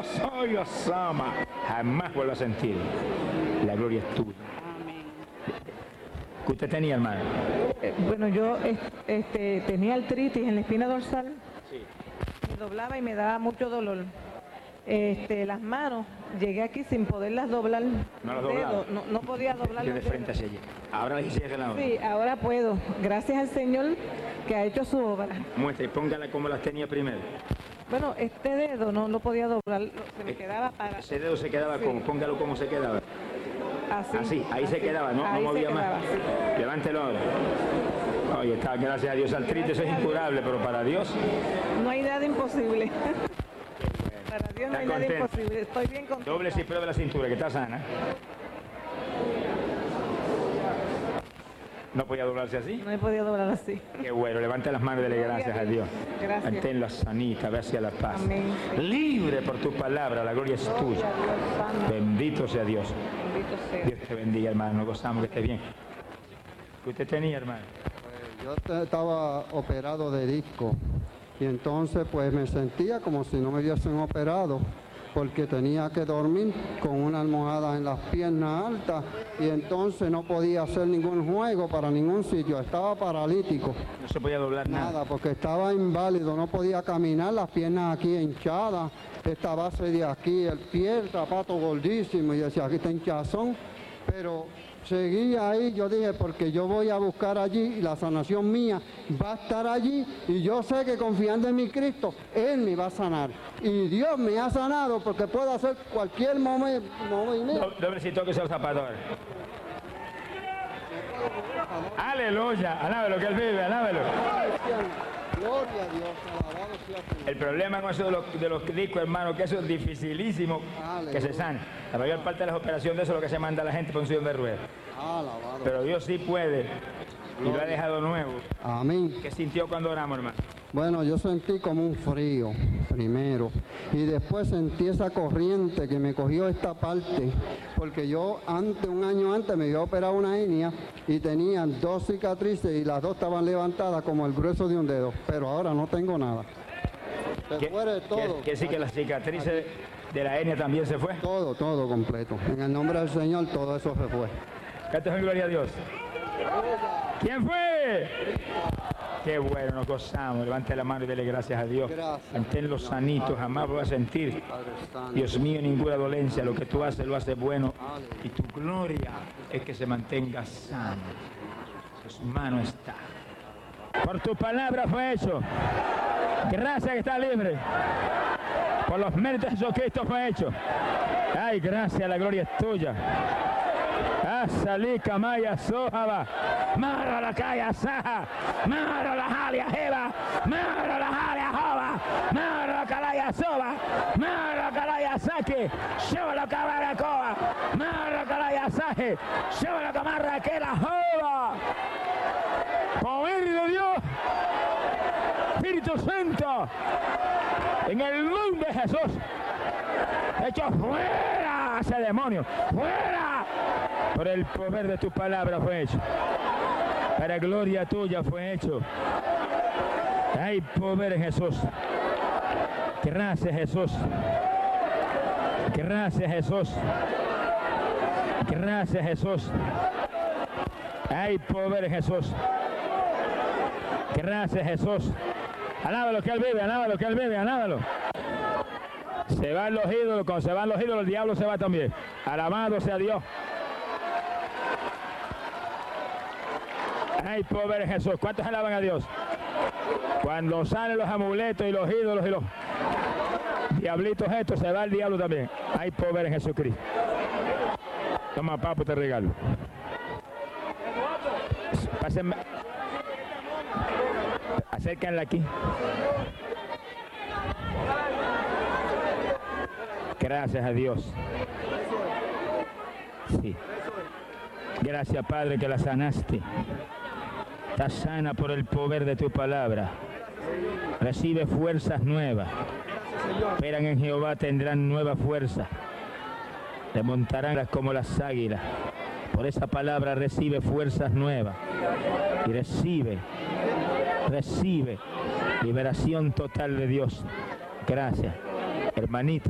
soy Osama. Jamás vuelvo a sentir. La gloria es tuya. ¿Qué usted tenía, hermano? Bueno, yo tenía artritis en la espina dorsal. Sí. Me doblaba y me daba mucho dolor. Las manos, llegué aquí sin poderlas doblar. ¿No las doblaba? No podía doblarlas. De frente hacia allí. Ahora le hice la obra. Sí, ahora puedo. Gracias al Señor que ha hecho su obra. Muestra y póngala como las tenía primero. Bueno, este dedo no lo podía doblar, se me quedaba para... Ese dedo se quedaba como, póngalo como se quedaba. Así, ahí se quedaba, no movía más. Sí. Levántelo ahora. Oye, está, gracias a Dios, artritis es incurable, pero para Dios... No hay nada imposible. Para Dios no hay nada imposible, estoy bien contenta. Doble y prueba la cintura, que está sana. ¿No podía doblarse así? No he podido doblar así. Qué bueno, levante las manos y dele gracias a Dios. Gracias. Manténla sanita, ve hacia la paz. Amén. Libre por tu palabra, la gloria es tuya. Bendito sea Dios. Bendito sea. Dios te bendiga, hermano, nos gozamos que esté bien. ¿Qué usted tenía, hermano? Yo estaba operado de disco y entonces pues me sentía como si no me hubiesen operado, porque tenía que dormir con una almohada en las piernas altas y entonces no podía hacer ningún juego para ningún sitio, estaba paralítico. No se podía doblar nada. Porque estaba inválido, no podía caminar, las piernas aquí hinchadas, esta base de aquí, el pie, el zapato gordísimo, y decía, aquí está hinchazón, pero seguía ahí, yo dije, porque yo voy a buscar allí y la sanación mía va a estar allí y yo sé que confiando en mi Cristo, Él me va a sanar. Y Dios me ha sanado porque puedo hacer cualquier movimiento. Doblecito que sea el zapato. Aleluya, alábelo que Él vive, alábelo. Gloria a Dios, alabado sea su nombre. El problema con eso de los discos, hermano, que eso es dificilísimo que se sane. La mayor parte de las operaciones de eso es lo que se manda a la gente por un sillón de ruedas. Alabado. Pero Dios sí puede y lo ha dejado nuevo. Amén. ¿Qué sintió cuando oramos, hermano? Bueno, yo sentí como un frío primero y después sentí esa corriente que me cogió esta parte, porque yo un año antes me había operado una hernia y tenía 2 cicatrices y las 2 estaban levantadas como el grueso de un dedo, pero ahora no tengo nada. Se fue todo. ¿Qué sí que las cicatrices de la hernia también se fue? Todo completo. En el nombre del Señor todo eso se fue. Cantos en gloria a Dios. ¿Quién fue? Qué bueno, nos gozamos. Levante la mano y dele gracias a Dios. Manténlo sanito, jamás voy a sentir, Dios mío, ninguna dolencia. Lo que tú haces, lo haces bueno. Y tu gloria es que se mantenga sano. En sus manos está. Por tu palabra fue hecho. Gracias que está libre. Por los méritos de Jesucristo fue hecho. Ay, gracias, la gloria es tuya. Salika Maya Sohaba, Mara la Kaya Saha, Mara la Halia Heba, Mara la Halia Hova, Mara la Kalaya Soba, Mara Kalaya Sake, Shola Kabarakoa, Mara Kalaya Saje, Shola Kamarra Kela Hova. Poder de Dios, Espíritu Santo, en el nombre de Jesús, hecho fuera ese demonio, fuera. Por el poder de tu palabra fue hecho. Para gloria tuya fue hecho. Hay poder en Jesús. Gracias, Jesús. Gracias, Jesús. Gracias, Jesús. Hay poder en Jesús. Gracias, Jesús. Alábalo que Él vive, alábalo que Él vive, alábalo. Se van los ídolos, cuando se van los ídolos, el diablo se va también. Alabado sea Dios. Hay poder en Jesús. ¿Cuántos alaban a Dios? Cuando salen los amuletos y los ídolos y los diablitos estos, se va el diablo también. Hay poder en Jesucristo. Toma, papo, te regalo. Pásenme. Acérquenla aquí. Gracias a Dios. Sí. Gracias, Padre, que la sanaste. Está sana por el poder de tu palabra. Recibe fuerzas nuevas. Esperan en Jehová, tendrán nueva fuerza. Remontarán como las águilas. Por esa palabra recibe fuerzas nuevas. Y recibe liberación total de Dios. Gracias, hermanita.